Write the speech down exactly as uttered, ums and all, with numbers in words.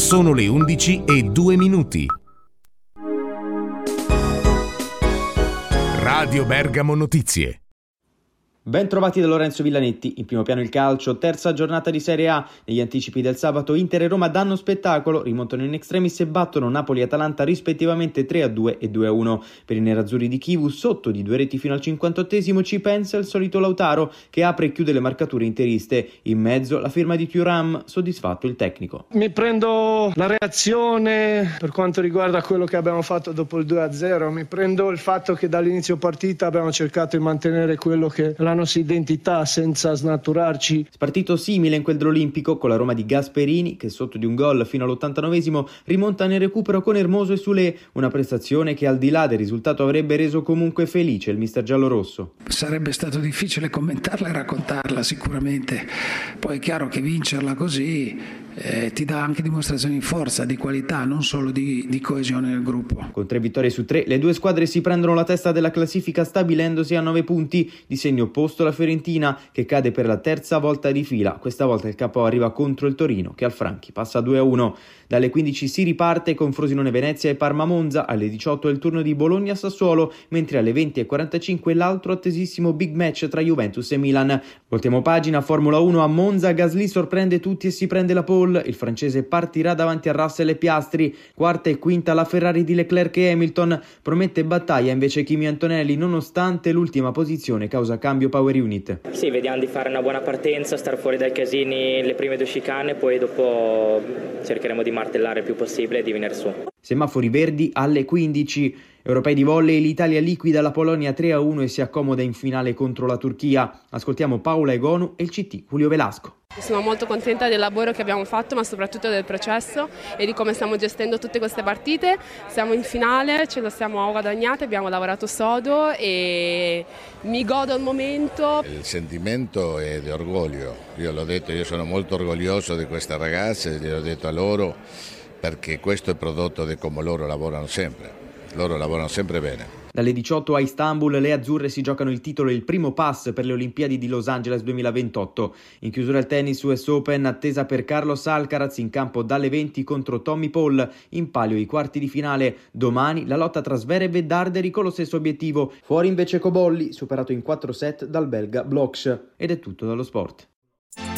Sono le undici e due minuti. Radio Bergamo Notizie. Ben trovati da Lorenzo Villanetti. In primo piano il calcio, terza giornata di Serie A. Negli anticipi del sabato Inter e Roma danno spettacolo, rimontano in extremis e battono Napoli e Atalanta rispettivamente tre a due e due a uno. Per i nerazzurri di Chivu, sotto di due reti fino al cinquantottesimo, ci pensa il solito Lautaro, che apre e chiude le marcature interiste. In mezzo la firma di Thuram, soddisfatto il tecnico. Mi prendo la reazione per quanto riguarda quello che abbiamo fatto dopo il due a zero, mi prendo il fatto che dall'inizio partita abbiamo cercato di mantenere quello che la nostra identità senza snaturarci. Spartito simile in quel olimpico con la Roma di Gasperini, che sotto di un gol fino all'ottantanovesimo rimonta nel recupero con Hermoso e Soulé, una prestazione che al di là del risultato avrebbe reso comunque felice il mister giallorosso. Sarebbe stato difficile commentarla e raccontarla sicuramente, poi è chiaro che vincerla così eh, ti dà anche dimostrazioni di forza, di qualità, non solo di, di coesione nel gruppo. Con tre vittorie su tre le due squadre si prendono la testa della classifica stabilendosi a nove punti, di segno opposto la Fiorentina che cade per la terza volta di fila. Questa volta il K O arriva contro il Torino che al Franchi passa due a uno. Dalle quindici si riparte con Frosinone Venezia e Parma Monza, alle diciotto è il turno di Bologna Sassuolo, mentre alle venti e quarantacinque l'altro attesissimo big match tra Juventus e Milan. Voltiamo pagina, Formula uno a Monza, Gasly sorprende tutti e si prende la pole, il francese partirà davanti a Russell e Piastri, quarta e quinta la Ferrari di Leclerc e Hamilton, promette battaglia invece Kimi Antonelli nonostante l'ultima posizione causa cambio power unit. Sì, vediamo di fare una buona partenza, star fuori dai casini le prime due chicane, poi dopo cercheremo di martellare il più possibile e di venire su. Semafori verdi alle quindici. Europei di volley, l'Italia liquida la Polonia tre a uno e si accomoda in finale contro la Turchia. Ascoltiamo Paola Egonu e il C T Julio Velasco. Sono molto contenta del lavoro che abbiamo fatto, ma soprattutto del processo e di come stiamo gestendo tutte queste partite. Siamo in finale, ce lo siamo guadagnate, abbiamo lavorato sodo e mi godo il momento. Il sentimento è di orgoglio, io l'ho detto, io sono molto orgoglioso di queste ragazze, gliel'ho detto a loro, perché questo è prodotto di come loro lavorano sempre. Loro lavorano sempre bene. Dalle diciotto a Istanbul le azzurre si giocano il titolo e il primo pass per le Olimpiadi di Los Angeles duemilaventotto. In chiusura il tennis U S Open, attesa per Carlos Alcaraz in campo dalle venti contro Tommy Paul. In palio i quarti di finale. Domani la lotta tra Zverev e Darderi con lo stesso obiettivo. Fuori invece Cobolli, superato in quattro set dal belga Bloks. Ed è tutto dallo sport.